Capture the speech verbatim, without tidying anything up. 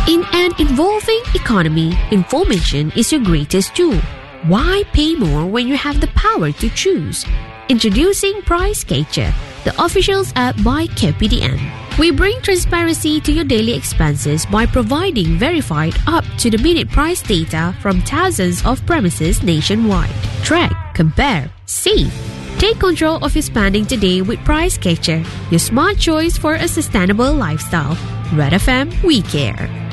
In an evolving economy, information is your greatest tool. Why pay more when you have the power to choose? Introducing Price Catcher, the officials app by K P D N. We bring transparency to your daily expenses by providing verified up-to-the-minute price data from thousands of premises nationwide. Track, compare, save. Take control of your spending today with Price Catcher, your smart choice for a sustainable lifestyle. Red F M, we care.